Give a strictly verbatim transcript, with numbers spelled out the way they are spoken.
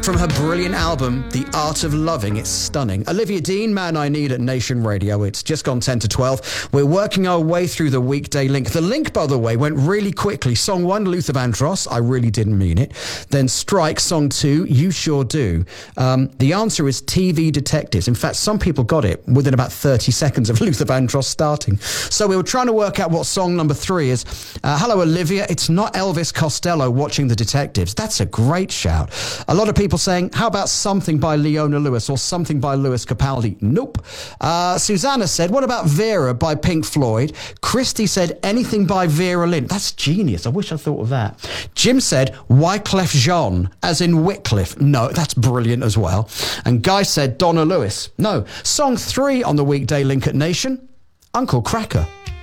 From her brilliant album, The Art of Loving, it's stunning. Olivia Dean, Man I Need at Nation Radio. It's just gone ten to twelve. We're working our way through the weekday link. The link, by the way, went really quickly. Song one, Luther Vandross, I really didn't mean it. Then Strike, song two, You Sure Do. Um, the answer is T V Detectives. In fact, some people got it within about thirty seconds of Luther Vandross starting. So we were trying to work out what song number three is. Uh, hello, Olivia. It's not Elvis Costello watching the detectives. That's a great shout. A lot of people saying, how about Something by Leona Lewis or Something by Lewis Capaldi? Nope. Uh, Susanna said, what about Vera by Pink Floyd? Christy said, anything by Vera Lynn. That's genius. I wish I thought of that. Jim said, Wyclef Jean, as in Wycliffe. No, that's brilliant as well. And Guy said, Donna Lewis. No. Song three on the weekday link at Nation, Uncle Cracker.